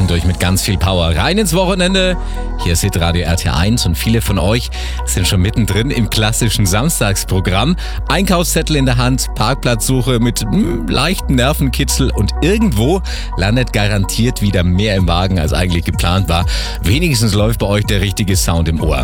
starten durch mit ganz viel Power rein ins Wochenende. Hier ist Hitradio RT1 und viele von euch sind schon mittendrin im klassischen Samstagsprogramm. Einkaufszettel in der Hand, Parkplatzsuche mit leichten Nervenkitzel und irgendwo landet garantiert wieder mehr im Wagen, als eigentlich geplant war. Wenigstens läuft bei euch der richtige Sound im Ohr.